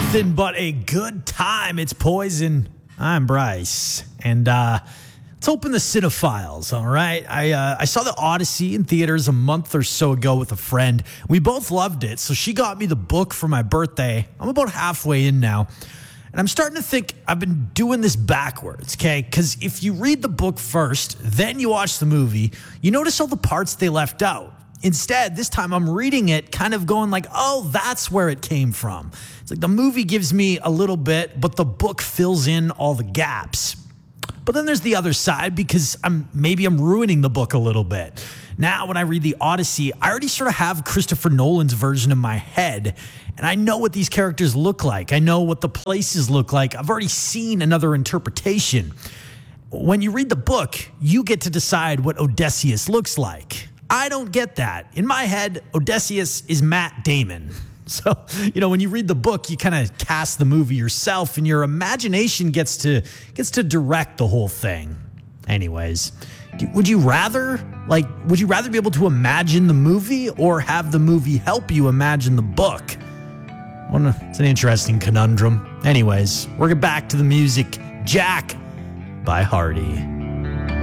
Nothing but a good time. It's Poison. I'm Bryce. And let's open the Cinephiles, all right? I saw The Odyssey in theaters a month or so ago with a friend. We both loved it, so she got me the book for my birthday. I'm about halfway in now. And I'm starting to think I've been doing this backwards, okay? Because if you read the book first, then you watch the movie, you notice all the parts they left out. Instead, this time I'm reading it kind of going like, oh, that's where it came from. It's like the movie gives me a little bit, but the book fills in all the gaps. But then there's the other side because maybe I'm ruining the book a little bit. Now, when I read The Odyssey, I already sort of have Christopher Nolan's version in my head, and I know what these characters look like. I know what the places look like. I've already seen another interpretation. When you read the book, you get to decide what Odysseus looks like. I don't get that. In my head, Odysseus is Matt Damon. So, when you read the book, you kind of cast the movie yourself, and your imagination gets to direct the whole thing. Anyways, would you rather be able to imagine the movie or have the movie help you imagine the book? It's an interesting conundrum. Anyways, we'll get back to the music. Jack by Hardy.